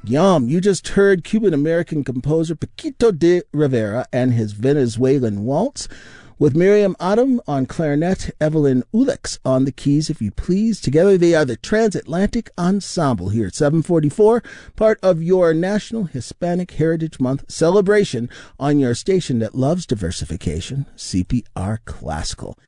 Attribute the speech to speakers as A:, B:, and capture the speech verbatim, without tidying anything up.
A: Yum. You just heard Cuban-American composer Paquito de Rivera and his Venezuelan Waltz, with Miriam Adam on clarinet, Evelyn Ulex on the keys, if you please. Together they are the Transatlantic Ensemble here at seven forty-four, part of your National Hispanic Heritage Month celebration on your station that loves diversification, C P R Classical.